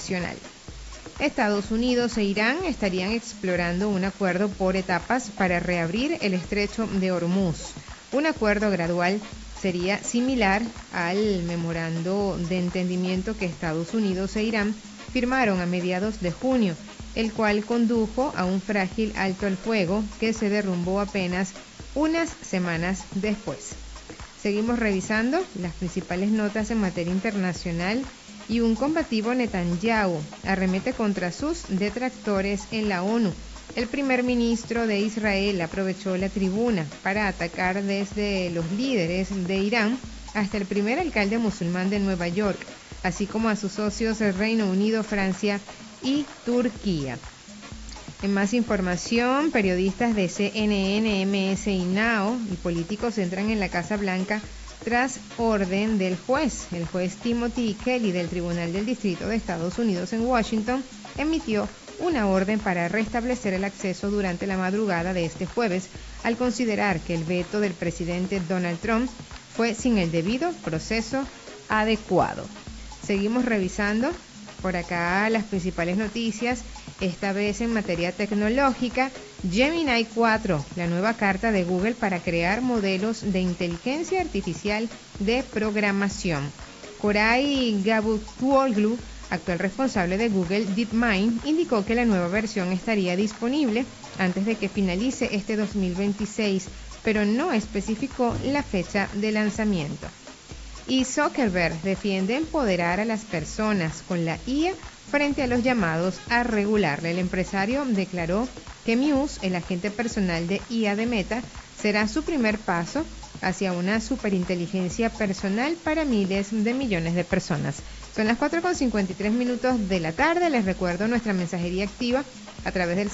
internacional. Estados Unidos e Irán estarían explorando un acuerdo por etapas para reabrir el estrecho de Hormuz. Un acuerdo gradual sería similar al memorando de entendimiento que Estados Unidos e Irán firmaron a mediados de junio, el cual condujo a un frágil alto el fuego que se derrumbó apenas unas semanas después. Seguimos revisando las principales notas en materia internacional y un combativo Netanyahu arremete contra sus detractores en la ONU. El primer ministro de Israel aprovechó la tribuna para atacar desde los líderes de Irán hasta el primer alcalde musulmán de Nueva York, así como a sus socios del Reino Unido, Francia y Turquía. En más información, periodistas de CNN, MSI Now y políticos entran en la Casa Blanca tras orden del juez. El juez Timothy Kelly del Tribunal del Distrito de Estados Unidos en Washington emitió una orden para restablecer el acceso durante la madrugada de este jueves, al considerar que el veto del presidente Donald Trump fue sin el debido proceso adecuado. Seguimos revisando por acá las principales noticias, esta vez en materia tecnológica. Gemini 4, la nueva carta de Google para crear modelos de inteligencia artificial de programación. Koray Gabutoglu, actual responsable de Google DeepMind, indicó que la nueva versión estaría disponible antes de que finalice este 2026, pero no especificó la fecha de lanzamiento. Y Zuckerberg defiende empoderar a las personas con la IA frente a los llamados a regularla. El empresario declaró que Muse, el agente personal de IA de Meta, será su primer paso hacia una superinteligencia personal para miles de millones de personas. Son las 4:53 de la tarde. Les recuerdo nuestra mensajería activa a través del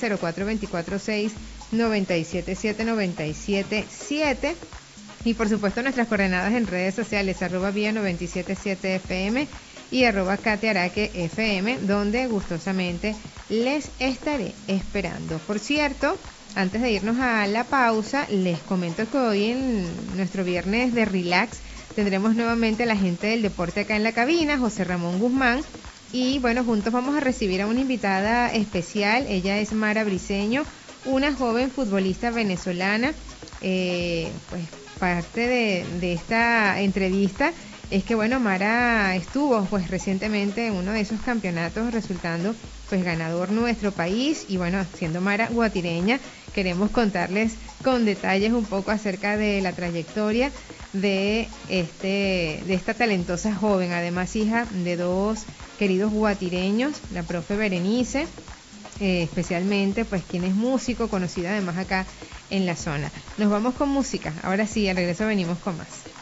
0424-6-977-977 y por supuesto nuestras coordenadas en redes sociales @vía977fm y @katearaquefm, donde gustosamente les estaré esperando. Por cierto, antes de irnos a la pausa, les comento que hoy en nuestro viernes de Relax tendremos nuevamente a la gente del deporte acá en la cabina, José Ramón Guzmán, y bueno, juntos vamos a recibir a una invitada especial. Ella es Mara Briceño, una joven futbolista venezolana. Pues parte de esta entrevista es que bueno, Mara estuvo pues recientemente en uno de esos campeonatos, resultando pues ganador nuestro país, y bueno, siendo Mara guatireña, queremos contarles con detalles un poco acerca de la trayectoria de esta talentosa joven, además hija de dos queridos guatireños, la profe Berenice, especialmente pues quien es músico, conocida además acá en la zona. Nos vamos con música, ahora sí, al regreso venimos con más.